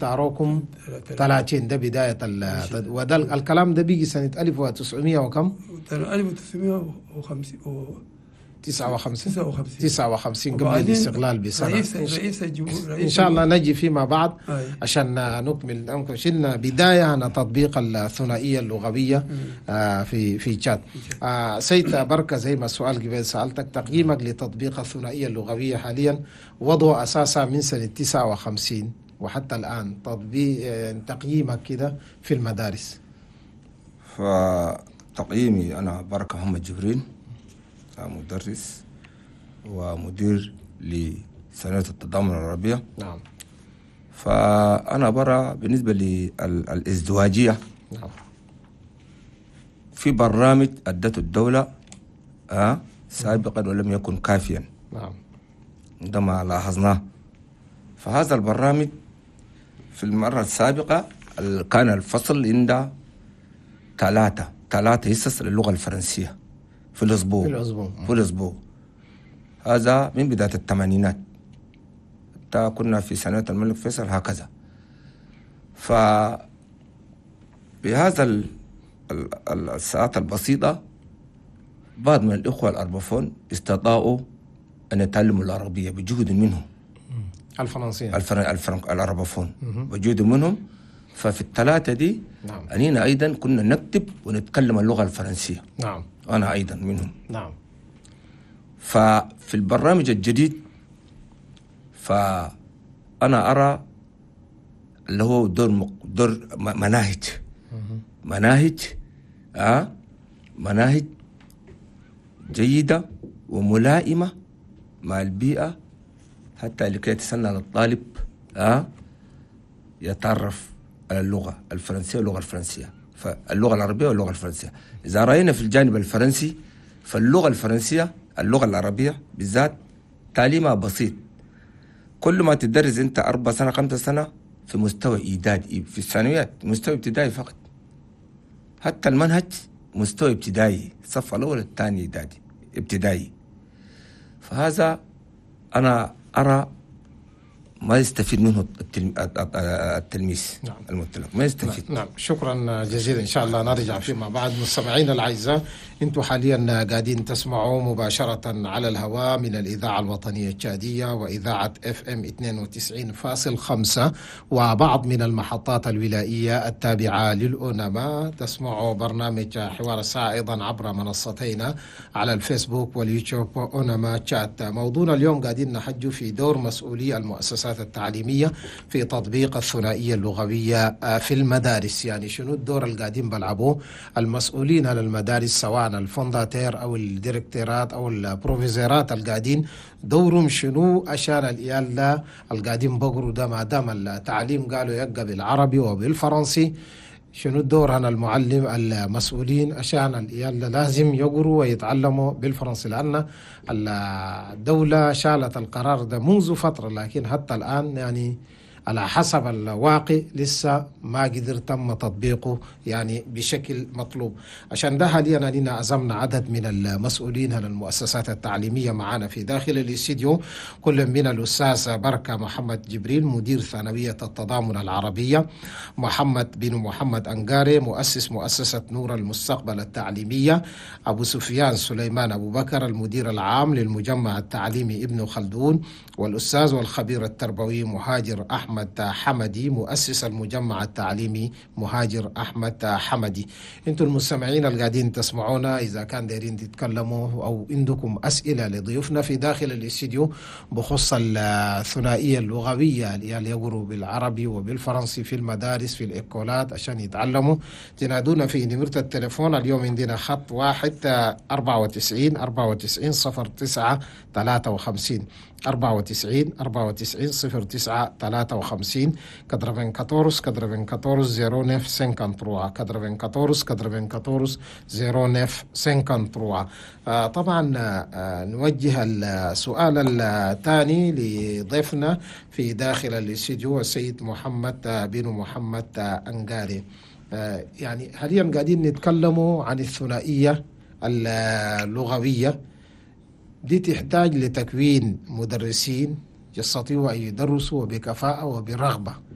اختاروكم 30 ده بداية وده الكلام ده بيجي سنة 1900 وكم؟ 1959 قبل الاستقلال بسنة. إن شاء الله نجي فيما بعد عشان نكمل. شلنا بداية أنا تطبيق الثنائية اللغوية في تشاد. سيد بركة، زي ما السؤال قبل سألتك، تقييمك لتطبيق الثنائية اللغوية حاليا وضعه أساسا من سنة 59 وحتى الآن، تقييمك كده في المدارس؟ فتقييمي أنا بركة محمد جبريل، مدرس ومدير لسنة التضامن العربية. نعم. فأنا برى بالنسبة للازدواجية، نعم، في برنامج أدته الدولة سابقا ولم يكن كافيا. نعم، عندما لاحظناه. فهذا البرنامج في المرة السابقة كان الفصل عند ثلاثة حصص للغة الفرنسية في الأسبوع. هذا من بداية الثمانينات، حتى كنا في سنة الملك فيصل هكذا. فبهذا الساعات البسيطة بعض من الإخوة الأربفون استطاعوا أن يتعلموا العربية بجهد منهم. الفرنسيين الأربفون بجهد منهم. ففي الثلاثة دي نعم، أنينا أيضا كنا نكتب ونتكلم اللغة الفرنسية. نعم، أنا أيضا منهم. نعم. ففي البرنامج الجديد فأنا أرى اللي هو دور مناهج جيدة وملائمة مع البيئة، حتى لكي يتسنى للطالب يتعرف على اللغة الفرنسية واللغة الفرنسية، فاللغة العربية واللغة الفرنسية. إذا رأينا في الجانب الفرنسي فاللغة الفرنسية، اللغة العربية بالذات تعليمها بسيط. كل ما تدرس أنت 4 سنة 5 سنة في مستوى إيدادي في الثانويات، مستوى ابتدائي فقط. حتى المنهج مستوى ابتدائي، الصف الأول الثاني ابتدائي. فهذا أنا أرى ما يستفيد منه التلميذ. نعم. المطلق ما يستفيد. نعم. شكرا جزيلا. إن شاء الله نرجع فيما بعد. مستمعينا الأعزاء، أنتم حاليا قاعدين تسمعوا مباشرة على الهواء من الإذاعة الوطنية التشادية وإذاعة FM 92.5 وبعض من المحطات الولائية التابعة للأونما. تسمعوا برنامج حوار الساعة أيضا عبر منصتين على الفيسبوك واليوتيوب أونما تشات. موضوعنا اليوم قاعدين نحج في دور مسؤولي المؤسسات التعليمية في تطبيق الثنائية اللغوية في المدارس. يعني شنو الدور اللي قاعدين بلعبوه المسؤولين على المدارس، سواء الفونداتير أو الديركتيرات أو البروفيزورات القاعدين، دورهم شنو عشان العيال ده القاعدين بقروا ده، ما دام التعليم قالوا يبقى بالعربي وبالفرنسي، شنو الدور أنا المعلم المسؤولين عشان العيال لازم يقروا ويتعلموا بالفرنسي؟ لأن الدولة شالت القرار ده منذ فترة، لكن حتى الآن يعني على حسب الواقع لسه ما قدر تم تطبيقه يعني بشكل مطلوب. عشان ده حاليا لنا عزمنا عدد من المسؤولين عن المؤسسات التعليمية معنا في داخل الاستديو، كل من الأستاذ بركة محمد جبريل مدير ثانوية التضامن العربية، محمد بن محمد أنقاري مؤسس مؤسسة نور المستقبل التعليمية، أبو سفيان سليمان أبو بكر المدير العام للمجمع التعليمي ابن خلدون، والأستاذ والخبير التربوي مهاجر أحمد حمدي مؤسس المجمع التعليمي مهاجر أحمد حمدي. انتم المستمعين اللي قاعدين تسمعونا، إذا كان دايرين تتكلموا أو عندكم أسئلة لضيوفنا في داخل الاستديو بخصوص الثنائية اللغوية اللي يقروا بالعربي وبالفرنسي في المدارس في الإيكولات عشان يتعلموا، تنادونا في نمرة التليفون. اليوم عندنا خط 94 09 53 94 09 53 94 09 09. طبعا نوجه السؤال الثاني لضيفنا في داخل الاستديو السيد محمد بن محمد أنقاري. يعني حاليا قاعدين نتكلموا عن الثنائية اللغوية دي، تحتاج لتكوين مدرسين يستطيعوا أن يدرسوا بكفاءة وبرغبة